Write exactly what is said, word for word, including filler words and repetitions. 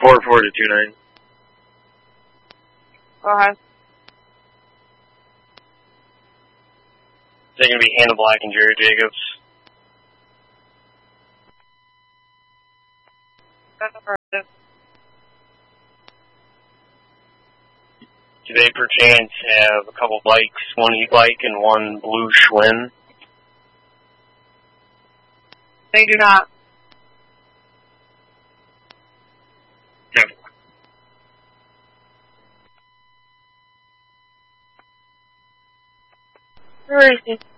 four four to two nine. Go ahead. Is that going to be Hannah Black and Jerry Jacobs? That's affirmative. Do they perchance have a couple bikes, one e-bike and one blue Schwinn? They do not. Okay. Where is he?